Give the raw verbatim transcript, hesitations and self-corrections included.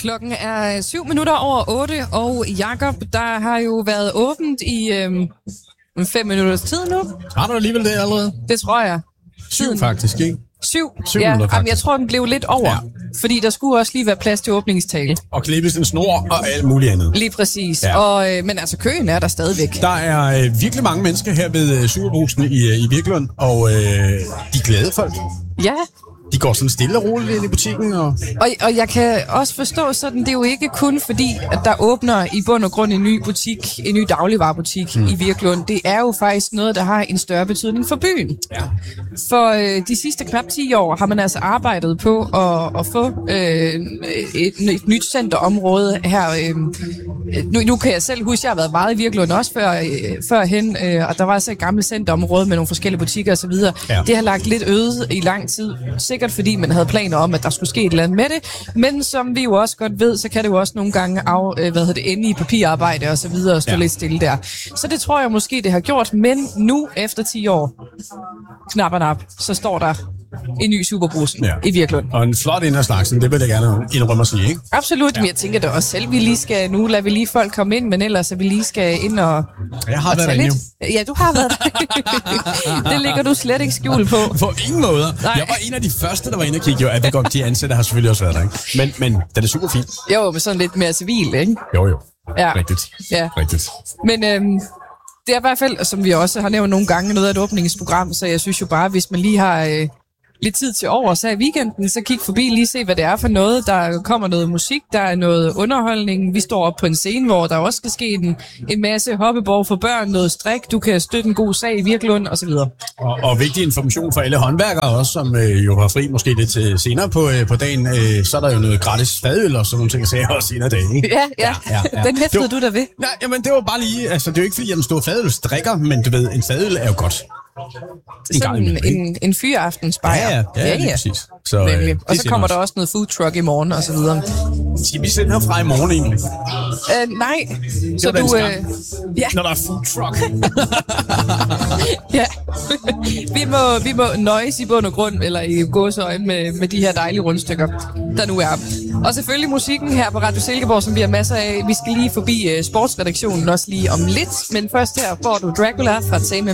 Klokken er syv minutter over otte, og Jakob, der har jo været åbent i øhm, fem minutters tid nu. Har du alligevel det allerede? Det tror jeg. Syv Tiden. faktisk, ikke? Syv? Syv ja, minutter, jamen, jeg tror, den blev lidt over. Ja. Fordi der skulle også lige være plads til åbningstale. Og klippes en snor og alt muligt andet. Lige præcis. Ja. Og, øh, men altså, køen er der stadigvæk. Der er øh, virkelig mange mennesker her ved øh, Superbrugsen i, øh, i Virkelund, og øh, de er glade folk. Ja. De går sådan stille og roligt ind i butikken. Og... Og, og jeg kan også forstå sådan, det er jo ikke kun fordi, at der åbner i bund og grund en ny butik, en ny dagligvarerbutik hmm. i Virkelund. Det er jo faktisk noget, der har en større betydning for byen. Ja. For øh, de sidste knap ti år har man altså arbejdet på at, at få øh, et, et nyt centerområde her. Øh, nu, nu kan jeg selv huske, at jeg har været meget i Virkelund også før, øh, førhen, øh, og der var altså et gammelt centerområde med nogle forskellige butikker osv. Ja. Det har lagt lidt øde i lang tid. Sikkert fordi man havde planer om, at der skulle ske et eller andet med det. Men som vi jo også godt ved, så kan det jo også nogle gange af, øh, hvad hedder det, ende i papirarbejde og så videre og stå ja. lidt stille der. Så det tror jeg måske, det har gjort. Men nu, efter ti år, knap og nap, så står der en ny Superbrugsen ja. i Virkelund. Og en flot ind af slagsen, det vil jeg gerne indrømme at sige, ikke? Absolut, ja. Men jeg tænker da også selv, vi lige skal, nu lader vi lige folk komme ind, men ellers at vi lige skal ind og Jeg har og været derinde, Ja, du har været der. Det ligger du slet ikke skjul på. På ingen måde. Nej. Jeg var en af de første, der var inde og kigge. Jo, at vi godt, de ansatte har selvfølgelig også været der, ikke? Men, men det er super fint. Jo, men sådan lidt mere civil, ikke? Jo, jo. Ja. Rigtigt. Ja. Rigtigt. Men øhm, det er i hvert fald, som vi også har nævnt nogle gange, noget af et åbningsprogram, så jeg synes jo bare, hvis man lige har øh, lidt tid til over, så i weekenden, så kig forbi lige se, hvad det er for noget. Der kommer noget musik, der er noget underholdning. Vi står op på en scene, hvor der også skal ske en, en masse hoppeborg for børn, noget strik, du kan støtte en god sag i Virkelund osv. Og, og vigtig information for alle håndværkere også, som øh, jo har fri måske lidt øh, senere på, øh, på dagen. Øh, så er der jo noget gratis fadøl og sådan nogle ting, jeg også senere dagen, ikke? Ja, ja. ja, ja, ja. Den hæftede du der ved. Nej, jamen det var bare lige, altså det er jo ikke fordi, jeg den store fadøl strikker, men du ved, en fadøl er jo godt. Sådan en, en, en fyraftensbajer. Ja, ja, ja, ja, ja. Præcis. Så, øh, og så kommer også. der også noget food truck i morgen og så videre. Skal vi sende herfra i morgen egentlig? Øh, nej. Det så du, øh, ja. Når der er food truck. Ja. vi, må, vi må nøjes i bund og grund, eller i gåseøjne med, med de her dejlige rundstykker, der nu er. Og selvfølgelig musikken her på Radio Silkeborg, som vi har masser af. Vi skal lige forbi uh, sportsredaktionen også lige om lidt. Men først her får du Dracula fra Tame